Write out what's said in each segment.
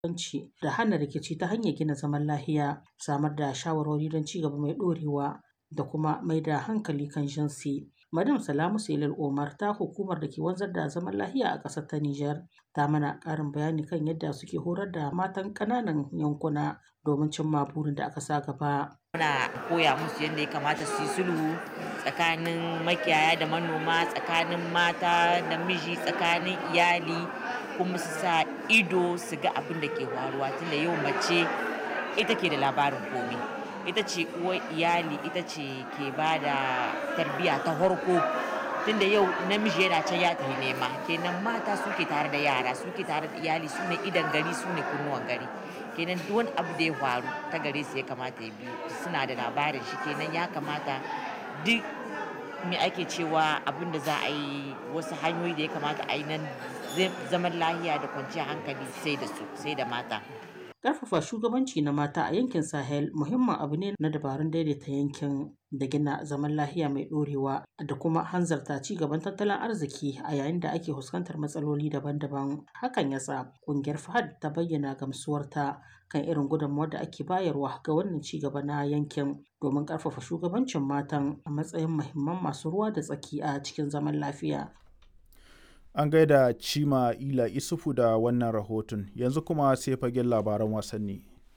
jagoranci da hana rikici ta hanyar gina zaman lafiya, samar da shawarwari don ci gaba mai ɗorewa da kuma mai da hankali kan jinsi. Madam Salamu Selil Omar ta hukumar da ke wanzar da zaman lafiya a ƙasar ta Nijar ta mana ƙarin bayani kan yadda suke horar da matan ƙananan yankuna domin cimma burin da aka sa gaba. Muna koya musu yadda ya kamata su yi sulhu tsakanin makiyaya da manoma, tsakanin mata da miji, tsakanin iyali, kuma su sa ido su ga abin da ke faruwa tunda yau mace ita ke da labarin komai. Ita ce uwar iyali, ita ce ke ba da tarbiyya ta farko tunda yau namiji yana can ya tafi nema, kenan mata suke tare da yara, suke tare da iyali, su ne idon gari, su ne kunnuwan gari. Kenan duk wani abu da ya faru ta gare su ya kamata ya biyu, suna da labarin shi, kenan ya kamata duk me ake cewa abin da za a yi, wasu hanyoyi da ya kamata a yi nan zaman lafiya da kwanciyar hankali sai da su, sai da mata. Ƙarfafa shugabanci na mata a yankin Sahel muhimmin abu ne na dabarun daidaita yankin da gina zaman lafiya mai ɗorewa da kuma hanzarta ci gaban tattalin arziki a yayin da ake fuskantar matsaloli daban-daban. Hakan ya sa ƙungiyar FAHD ta bayyana gamsuwarta kan irin gudunmawar da ake bayarwa ga wannan ci gaba na yankin domin ƙarfafa shugabancin matan a matsayin muhimman masu ruwa da tsaki a cikin zaman lafiya. An gaida Cima Ila Isufu da wannan rahoton, yanzu kuma sai fagen labaran wasanni.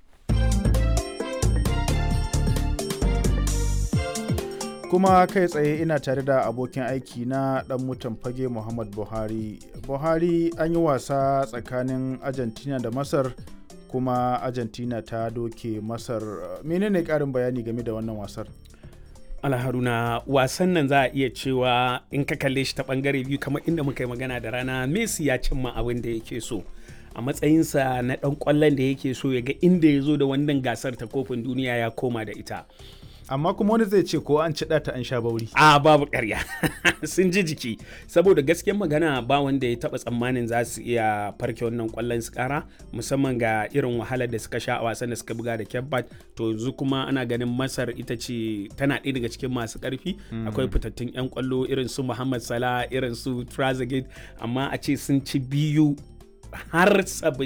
Kuma kai tsaye ina tare da abokin aiki na ɗan mutan fage Muhammad Buhari. Buhari, an yi wasa tsakanin Argentina da Masar kuma Argentina ta doke Masar. Menene ƙarin bayani game da wannan wasar? Alharuna, wasan nan za a iya cewa in ka kalle shi ta bangare biyu kamar inda muka yi magana da rana, Messi ya cimma abin da yake so a matsayinsa na ɗan ƙwallon da yake so ya ga inda ya zo da wannan gasar ta kofin duniya ya koma da ita. Amma kuma wani zai ce ko an ci ɗata an sha bauri. A babu ƙarya sun ji jiki, saboda gaskiyar magana ba wanda ya taɓa tsammanin za su iya farke wannan ƙwallon su ƙara, musamman ga irin wahalar da suka sha a wasan da suka buga da Cape Verde. To yanzu kuma ana ganin Masar ita ce tana ɗaya daga cikin masu ƙarfi. Akwai fitattun 'yan ƙwallo irin su Muhammad Salah, irin su Trezeguet, amma a ce sun ci biyu har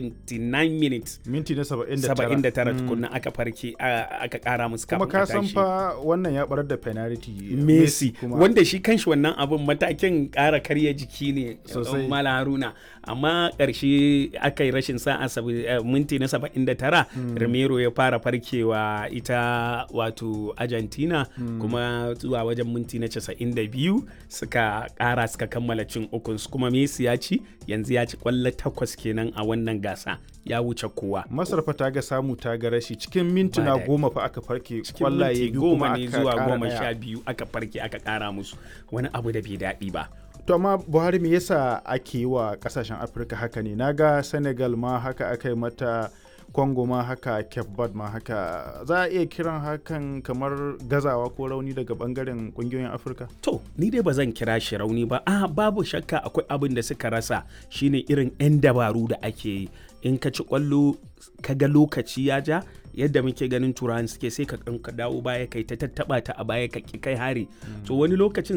79 minutes, minti na 79 tukunna aka farke aka kara musu kafin kuma ka san fa wannan ya barar da penalty Messi wanda shi kanshi wannan abun matakin kara karya jiki ne sosai Mala Haruna, amma karshe aka yi rashin sa'a minti na 79 Romero ya fara farkewa ita wato Argentina kuma zuwa wajen minti na 92 suka kara suka kammala cin ukun, kuma Messi ya ci yanzu ya ci kwallo 8 kenan a wannan gasa, ya wuce kowa. Masar fa ta ga samu ta ga rashi cikin mintuna 10 fa aka farke kwallaye biyu kuma aka zuwa 12 aka farke aka kara musu, wani abu da bai daɗi ba. To amma Buhari, me yasa ake yi wa kasashen Afirka haka ne? Naga Senegal ma haka aka yi mata, Congo ma haka, Cape Verde ma haka. Za a iya kiran hakan kamar gazawa ko rauni daga bangaren kungiyoyin Afirka? To, ni dai ba zan kira shi rauni ba. Babu shakka akwai abin da suka rasa, shine irin 'yan dabaru da ake yi. In ka ci kwallo ka ga lokaci ya ja, yadda muke ganin turawan suke, sai ka dawo baya kai ta tattaba ta a baya ka kai hari. To wani lokacin